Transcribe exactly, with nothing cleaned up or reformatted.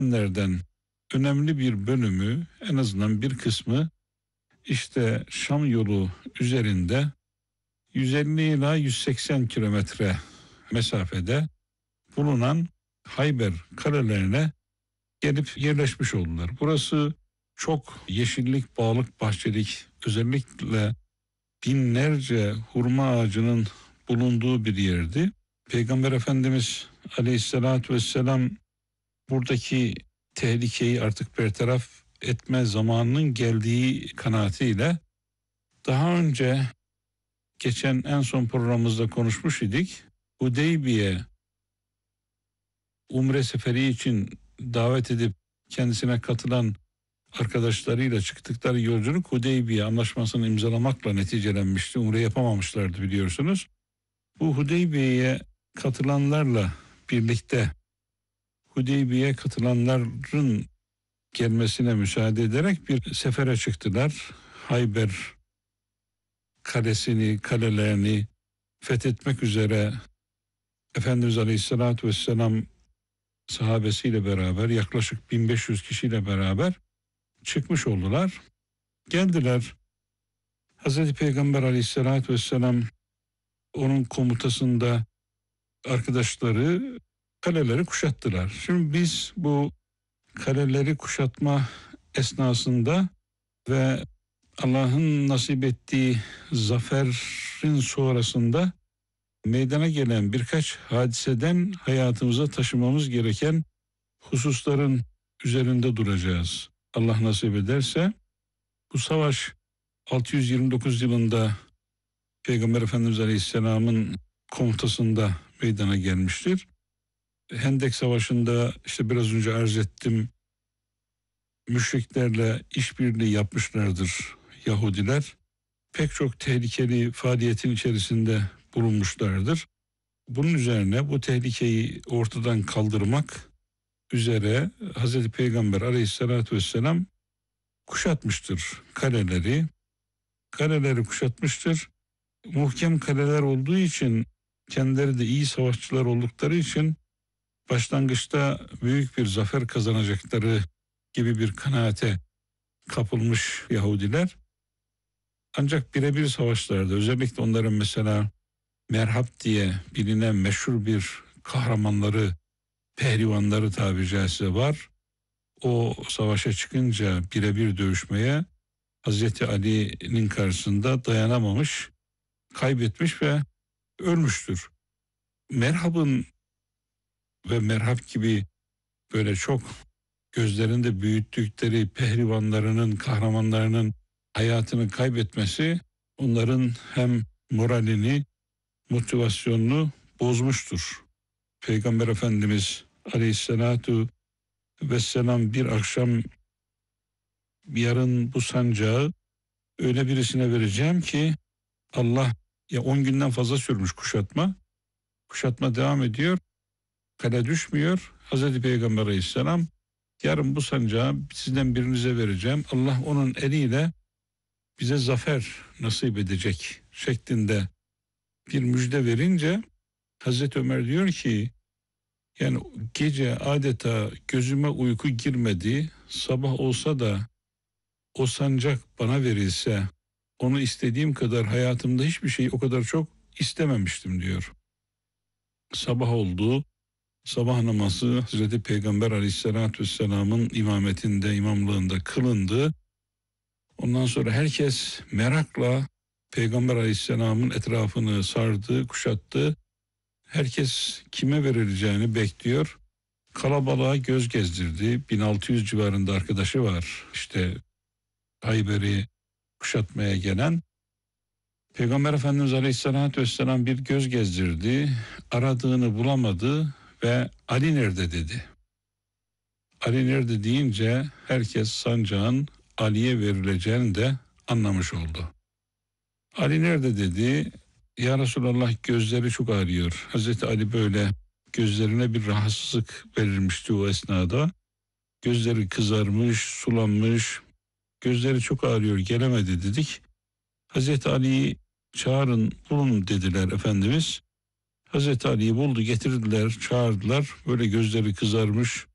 nereden önemli bir bölümü, en azından bir kısmı işte Şam yolu üzerinde yüz elli ila yüz seksen kilometre mesafede bulunan Hayber kalelerine gelip yerleşmiş oldular. Burası çok yeşillik, bağlık, bahçelik, özellikle binlerce hurma ağacının bulunduğu bir yerdi. Peygamber Efendimiz Aleyhisselatü Vesselam buradaki tehlikeyi artık bertaraf etme zamanının geldiği kanaatiyle daha önce geçen en son programımızda konuşmuş idik. Hudeybiye Umre seferi için davet edip kendisine katılan arkadaşlarıyla çıktıkları yolculuk Hudeybiye anlaşmasını imzalamakla neticelenmişti. Umre yapamamışlardı biliyorsunuz. Bu Hudeybiye'ye katılanlarla birlikte Hudeybiye'ye katılanların gelmesine müsaade ederek bir sefere çıktılar. Hayber kalesini, kalelerini fethetmek üzere Efendimiz Aleyhisselatü Vesselam sahabesiyle beraber yaklaşık bin beş yüz kişiyle beraber çıkmış oldular. Geldiler. Hazreti Peygamber Aleyhisselatü Vesselam onun komutasında arkadaşları kaleleri kuşattılar. Şimdi biz bu kaleleri kuşatma esnasında ve Allah'ın nasip ettiği zaferin sonrasında meydana gelen birkaç hadiseden hayatımıza taşımamız gereken hususların üzerinde duracağız. Allah nasip ederse bu savaş altı yüz yirmi dokuz yılında Peygamber Efendimiz Aleyhisselam'ın komutasında meydana gelmiştir. Hendek Savaşı'nda işte biraz önce arz ettim, müşriklerle işbirliği yapmışlardır Yahudiler. Pek çok tehlikeli faaliyetin içerisinde bulunmuşlardır. Bunun üzerine bu tehlikeyi ortadan kaldırmak üzere Hazreti Peygamber Aleyhisselatü Vesselam kuşatmıştır kaleleri. Kaleleri kuşatmıştır. Muhkem kaleler olduğu için, kendileri de iyi savaşçılar oldukları için başlangıçta büyük bir zafer kazanacakları gibi bir kanaate kapılmış Yahudiler. Ancak birebir savaşlarda, özellikle onların mesela Merhab diye bilinen meşhur bir kahramanları, pehlivanları tabiri caizse var. O savaşa çıkınca birebir dövüşmeye Hazreti Ali'nin karşısında dayanamamış, kaybetmiş ve ölmüştür. Merhab'ın ve Merhab gibi böyle çok gözlerinde büyüttükleri pehlivanlarının, kahramanlarının hayatını kaybetmesi onların hem moralini, motivasyonunu bozmuştur. Peygamber Efendimiz Aleyhisselatu Vesselam bir akşam yarın bu sancağı öyle birisine vereceğim ki Allah, ya on günden fazla sürmüş kuşatma. Kuşatma devam ediyor. Kale düşmüyor. Hazreti Peygamber Aleyhisselam yarın bu sancağı sizden birinize vereceğim. Allah onun eliyle bize zafer nasip edecek şeklinde bir müjde verince Hazreti Ömer diyor ki yani gece adeta gözüme uyku girmedi. Sabah olsa da o sancak bana verilse onu istediğim kadar hayatımda hiçbir şeyi o kadar çok istememiştim diyor. Sabah oldu. Sabah namazı Hazreti Peygamber Aleyhisselatü Vesselam'ın imametinde, imamlığında kılındı. Ondan sonra herkes merakla Peygamber Aleyhisselam'ın etrafını sardı, kuşattı. Herkes kime verileceğini bekliyor. Kalabalığa göz gezdirdi. bin altı yüz civarında arkadaşı var. İşte Hayber'i kuşatmaya gelen. Peygamber Efendimiz Aleyhisselatü Vesselam bir göz gezdirdi. Aradığını bulamadı ve Ali nerede dedi. Ali nerede deyince herkes sancağın Ali'ye verileceğini de anlamış oldu. Ali nerede dedi. Ya Resulallah gözleri çok ağrıyor. Hazreti Ali böyle gözlerine bir rahatsızlık verilmişti o esnada. Gözleri kızarmış, sulanmış. Gözleri çok ağrıyor, gelemedi dedik. Hazreti Ali'yi çağırın, bulun dediler Efendimiz. Hazreti Ali'yi buldu, getirdiler, çağırdılar. Böyle gözleri kızarmış,